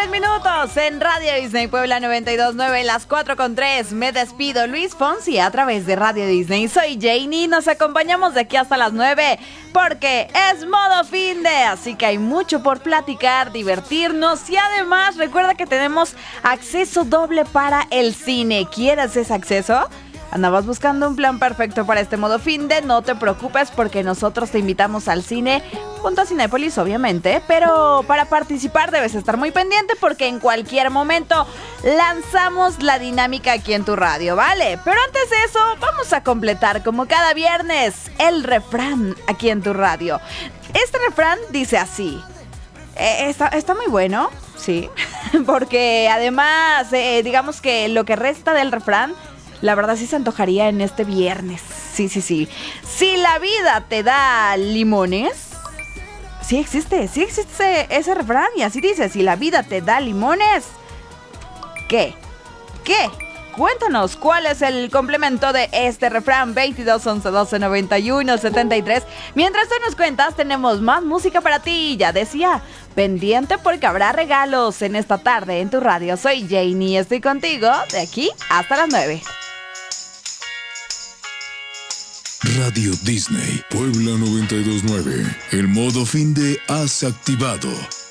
minutos en Radio Disney Puebla 92.9, las 4:03. Me despido, Luis Fonsi, a través de Radio Disney. Soy Janie, nos acompañamos de aquí hasta las 9 porque es modo finde, así que hay mucho por platicar, divertirnos y además recuerda que tenemos acceso doble para el cine. ¿Quieres ese acceso? ¿Andabas buscando un plan perfecto para este modo finde? No te preocupes porque nosotros te invitamos al cine junto a Cinépolis, obviamente, pero para participar debes estar muy pendiente porque en cualquier momento lanzamos la dinámica aquí en tu radio, ¿vale? Pero antes de eso, vamos a completar como cada viernes el refrán aquí en tu radio. Este refrán dice así. Está muy bueno, sí, porque además, digamos que lo que resta del refrán, la verdad sí se antojaría en este viernes. Sí. Si la vida te da limones. Sí existe ese refrán y así dice. Si la vida te da limones. ¿Qué? Cuéntanos cuál es el complemento de este refrán. 22 11 12 91 73. Mientras tú nos cuentas, tenemos más música para ti. Ya decía, pendiente porque habrá regalos en esta tarde en tu radio. Soy Janie y estoy contigo de aquí hasta las 9. Radio Disney Puebla 92.9. El modo finde has activado.